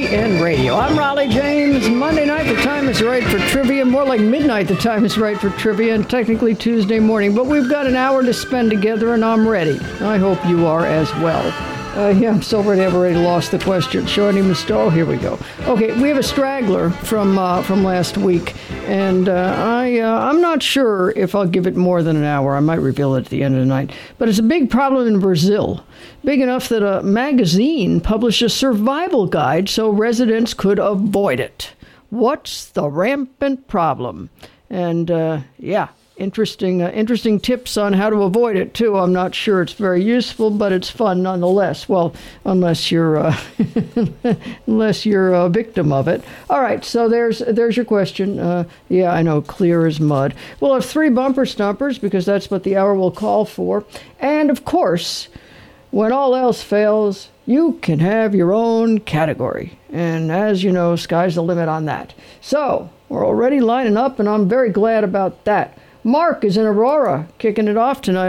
and radio. I'm Raleigh James. Monday night, the time is right for trivia. More like midnight, the time is right for trivia, and technically Tuesday morning. But we've got an hour to spend together, and I'm ready. I hope you are as well. Yeah, I'm so ready. I've already lost the question. Show any mistake. Oh, here we go. Okay, we have a straggler from last week, and I'm not sure if I'll give it more than an hour. I might reveal it at the end of the night. But it's a big problem in Brazil. Big enough that a magazine published a survival guide so residents could avoid it. What's the rampant problem? And, interesting tips on how to avoid it, too. I'm not sure it's very useful, but it's fun nonetheless. Well, unless you're a victim of it. All right, so there's your question. Yeah, I know, clear as mud. We'll have 3 bumper stumpers because that's what the hour will call for. And, of course, when all else fails, you can have your own category. And as you know, sky's the limit on that. So, we're already lining up, and I'm very glad about that. Mark is in Aurora, kicking it off tonight.